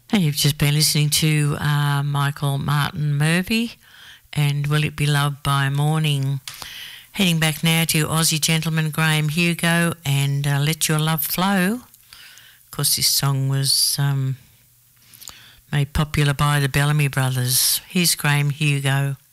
And you've just been listening to Michael Martin Murphy and Will It Be Loved by Morning. Heading back now to Aussie gentleman Graham Hugo and Let Your Love Flow. Of course, this song was made popular by the Bellamy Brothers. Here's Graham Hugo.